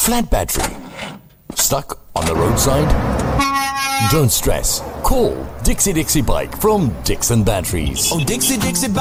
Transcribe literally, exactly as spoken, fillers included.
Flat battery? Stuck on the roadside? Don't stress. Call Dixie Dixie Bike from Dixon Batteries. Oh, Dixie Dixie Bike.